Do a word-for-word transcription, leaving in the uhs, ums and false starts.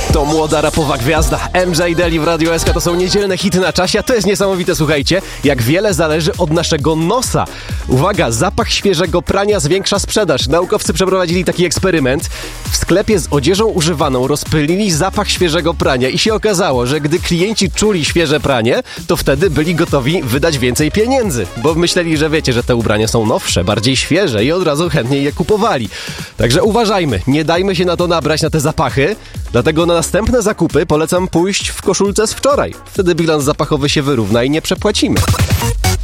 To młoda rapowa gwiazda M J Deli w Radio S K. To są niedzielne hity na czasie, a to jest niesamowite, słuchajcie, jak wiele zależy od naszego nosa. Uwaga, zapach świeżego prania zwiększa sprzedaż. Naukowcy przeprowadzili taki eksperyment. W sklepie z odzieżą używaną rozpylili zapach świeżego prania i się okazało, że gdy klienci czuli świeże pranie, to wtedy byli gotowi wydać więcej pieniędzy, bo myśleli, że wiecie, że te ubrania są nowsze, bardziej świeże i od razu chętniej je kupowali. Także uważajmy, nie dajmy się na to nabrać, na te zapachy, dlatego na następne zakupy polecam pójść w koszulce z wczoraj. Wtedy bilans zapachowy się wyrówna i nie przepłacimy.